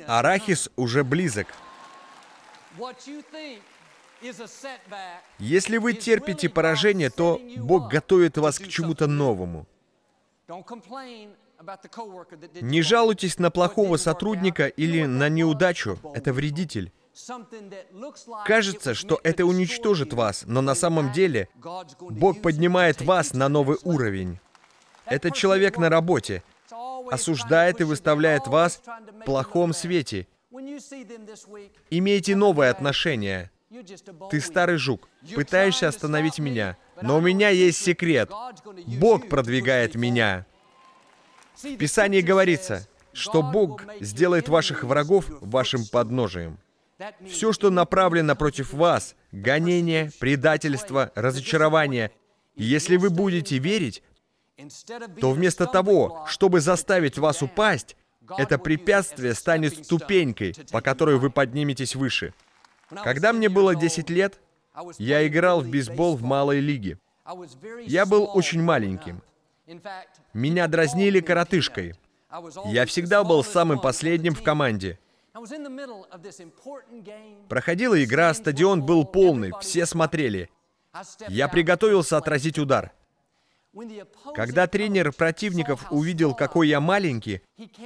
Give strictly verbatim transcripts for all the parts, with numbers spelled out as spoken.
Арахис уже близок. Если вы терпите поражение, то Бог готовит вас к чему-то новому. Не жалуйтесь на плохого сотрудника или на неудачу. Это вредитель. Кажется, что это уничтожит вас, но на самом деле Бог поднимает вас на новый уровень. Этот человек на работе осуждает и выставляет вас в плохом свете. Имейте новые отношения. Ты старый жук, пытаешься остановить меня, но у меня есть секрет. Бог продвигает меня. В Писании говорится, что Бог сделает ваших врагов вашим подножием. Все, что направлено против вас, гонение, предательство, разочарование, если вы будете верить, то вместо того, чтобы заставить вас упасть, это препятствие станет ступенькой, по которой вы подниметесь выше. Когда мне было десять лет, я играл в бейсбол в малой лиге. Я был очень маленьким. Меня дразнили коротышкой. Я всегда был самым последним в команде. Проходила игра, стадион был полный, все смотрели. Я приготовился отразить удар. Когда тренер противников увидел, какой я маленький,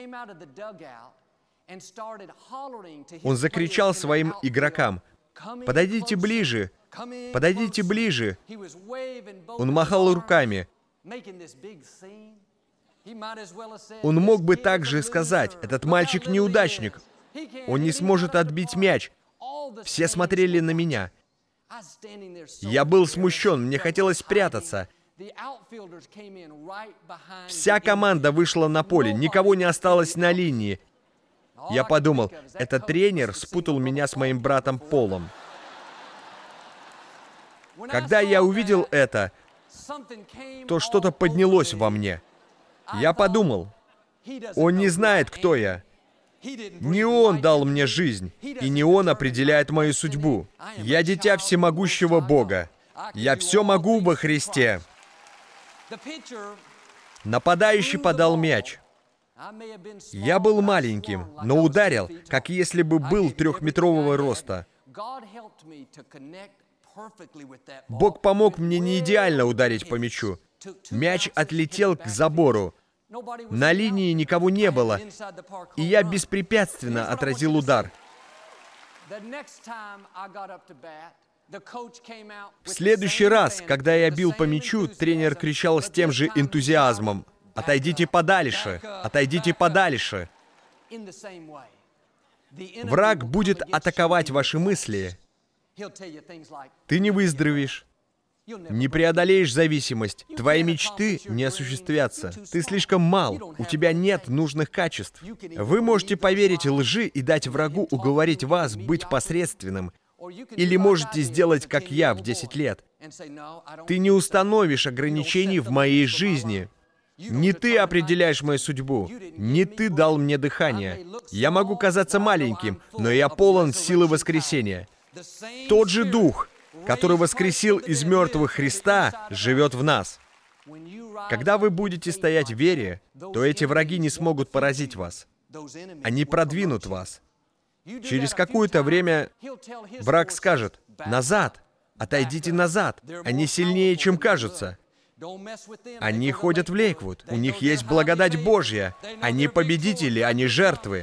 он закричал своим игрокам: «Подойдите ближе! Подойдите ближе!» Он махал руками. Он мог бы также сказать: «Этот мальчик неудачник. Он не сможет отбить мяч». Все смотрели на меня. Я был смущен, мне хотелось спрятаться. Вся команда вышла на поле, никого не осталось на линии. Я подумал, этот тренер спутал меня с моим братом Полом. Когда я увидел это, то что-то поднялось во мне. Я подумал, он не знает, кто я. Не он дал мне жизнь, и не он определяет мою судьбу. Я дитя всемогущего Бога. Я все могу во Христе. Нападающий подал мяч. Я был маленьким, но ударил, как если бы был трехметрового роста. Бог помог мне не идеально ударить по мячу. Мяч отлетел к забору. На линии никого не было, и я беспрепятственно отразил удар. В следующий раз, когда я бил по мячу, тренер кричал с тем же энтузиазмом: «Отойдите подальше! Отойдите подальше!» Враг будет атаковать ваши мысли. Ты не выздоровеешь, не преодолеешь зависимость, твои мечты не осуществятся, ты слишком мал, у тебя нет нужных качеств. Вы можете поверить лжи и дать врагу уговорить вас быть посредственным. Или можете сделать, как я в десять лет. Ты не установишь ограничений в моей жизни. Не ты определяешь мою судьбу. Не ты дал мне дыхание. Я могу казаться маленьким, но я полон силы воскресения. Тот же Дух, который воскресил из мертвых Христа, живет в нас. Когда вы будете стоять в вере, то эти враги не смогут поразить вас. Они продвинут вас. Через какое-то время враг скажет: «Назад! Отойдите назад! Они сильнее, чем кажутся! Они ходят в Лейквуд, у них есть благодать Божья! Они победители, они жертвы!»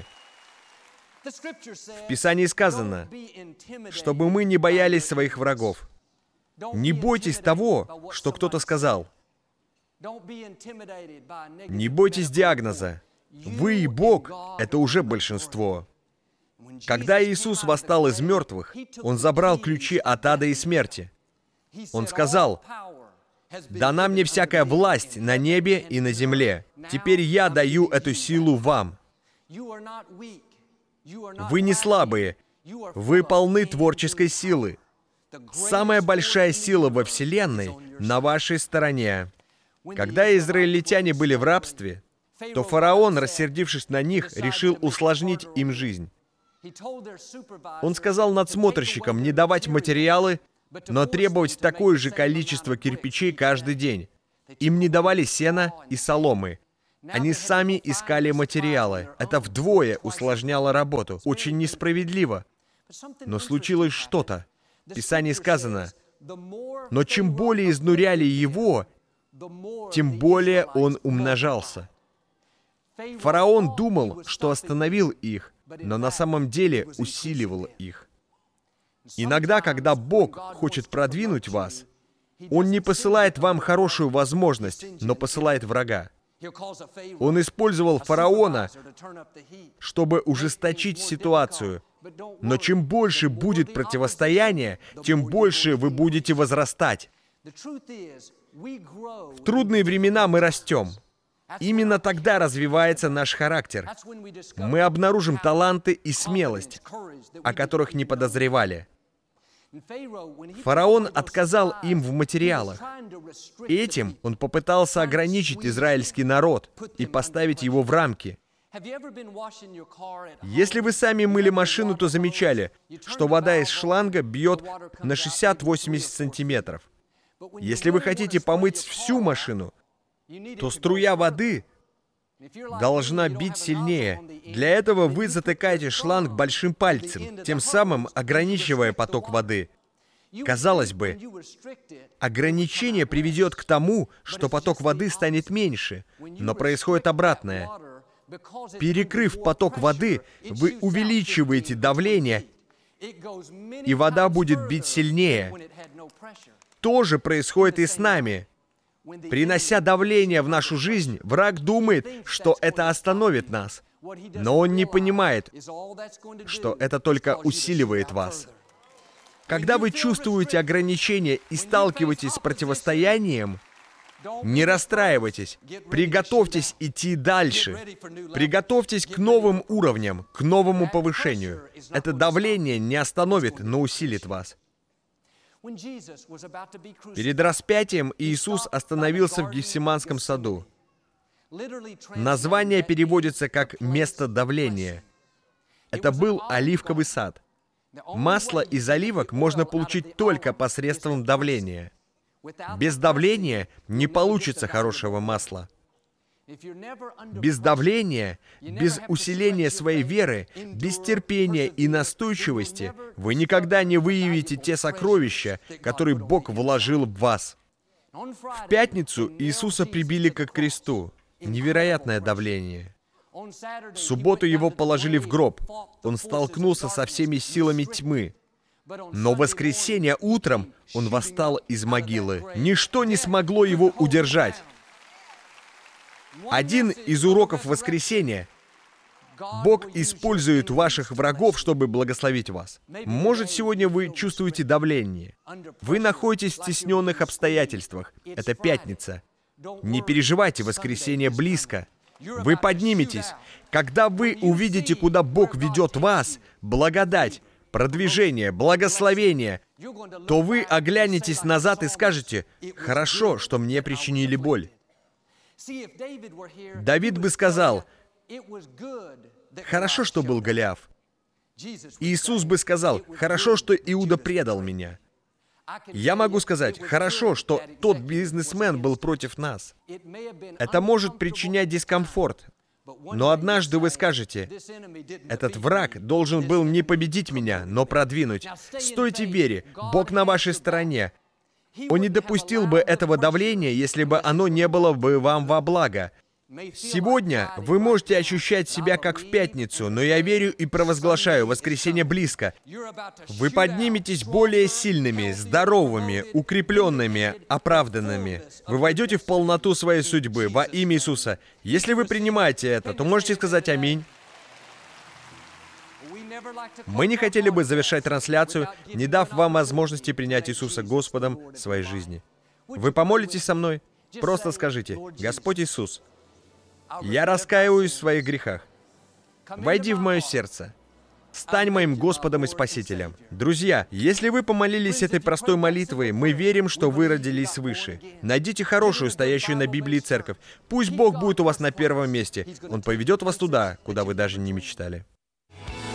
В Писании сказано, чтобы мы не боялись своих врагов. Не бойтесь того, что кто-то сказал. Не бойтесь диагноза. Вы и Бог — это уже большинство. Когда Иисус восстал из мертвых, Он забрал ключи от ада и смерти. Он сказал: «Дана мне всякая власть на небе и на земле. Теперь я даю эту силу вам». Вы не слабые, вы полны творческой силы. Самая большая сила во Вселенной на вашей стороне. Когда израильтяне были в рабстве, то фараон, рассердившись на них, решил усложнить им жизнь. Он сказал надсмотрщикам не давать материалы, но требовать такое же количество кирпичей каждый день. Им не давали сена и соломы. Они сами искали материалы. Это вдвое усложняло работу. Очень несправедливо. Но случилось что-то. В Писании сказано, но чем более изнуряли его, тем более он умножался. Фараон думал, что остановил их, но на самом деле усиливал их. Иногда, когда Бог хочет продвинуть вас, Он не посылает вам хорошую возможность, но посылает врага. Он использовал фараона, чтобы ужесточить ситуацию. Но чем больше будет противостояние, тем больше вы будете возрастать. В трудные времена мы растем. Именно тогда развивается наш характер. Мы обнаружим таланты и смелость, о которых не подозревали. Фараон отказал им в материалах. Этим он попытался ограничить израильский народ и поставить его в рамки. Если вы сами мыли машину, то замечали, что вода из шланга бьет на шестьдесят-восемьдесят сантиметров. Если вы хотите помыть всю машину, то струя воды должна бить сильнее. Для этого вы затыкаете шланг большим пальцем, тем самым ограничивая поток воды. Казалось бы, ограничение приведет к тому, что поток воды станет меньше, но происходит обратное. Перекрыв поток воды, вы увеличиваете давление, и вода будет бить сильнее. То же происходит и с нами. Принося давление в нашу жизнь, враг думает, что это остановит нас. Но он не понимает, что это только усиливает вас. Когда вы чувствуете ограничения и сталкиваетесь с противостоянием, не расстраивайтесь, приготовьтесь идти дальше. Приготовьтесь к новым уровням, к новому повышению. Это давление не остановит, но усилит вас. Перед распятием Иисус остановился в Гефсиманском саду. Название переводится как «место давления». Это был оливковый сад. Масло из оливок можно получить только посредством давления. Без давления не получится хорошего масла. Без давления, без усиления своей веры, без терпения и настойчивости вы никогда не выявите те сокровища, которые Бог вложил в вас. В пятницу Иисуса прибили к кресту. Невероятное давление. В субботу его положили в гроб. Он столкнулся со всеми силами тьмы. Но в воскресенье утром он восстал из могилы. Ничто не смогло его удержать. Один из уроков воскресения — Бог использует ваших врагов, чтобы благословить вас. Может, сегодня вы чувствуете давление. Вы находитесь в стесненных обстоятельствах. Это пятница. Не переживайте, воскресенье близко. Вы подниметесь. Когда вы увидите, куда Бог ведет вас, благодать, продвижение, благословение, то вы оглянетесь назад и скажете: «Хорошо, что мне причинили боль». Давид бы сказал: «Хорошо, что был Голиаф». Иисус бы сказал: «Хорошо, что Иуда предал меня». Я могу сказать: «Хорошо, что тот бизнесмен был против нас». Это может причинять дискомфорт. Но однажды вы скажете: «Этот враг должен был не победить меня, но продвинуть». Стойте в вере, Бог на вашей стороне. Он не допустил бы этого давления, если бы оно не было бы вам во благо. Сегодня вы можете ощущать себя как в пятницу, но я верю и провозглашаю: воскресенье близко. Вы подниметесь более сильными, здоровыми, укрепленными, оправданными. Вы войдете в полноту своей судьбы во имя Иисуса. Если вы принимаете это, то можете сказать аминь. Мы не хотели бы завершать трансляцию, не дав вам возможности принять Иисуса Господом своей жизни. Вы помолитесь со мной? Просто скажите: «Господь Иисус, я раскаиваюсь в своих грехах. Войди в мое сердце. Стань моим Господом и Спасителем». Друзья, если вы помолились этой простой молитвой, мы верим, что вы родились свыше. Найдите хорошую, стоящую на Библии церковь. Пусть Бог будет у вас на первом месте. Он поведет вас туда, куда вы даже не мечтали.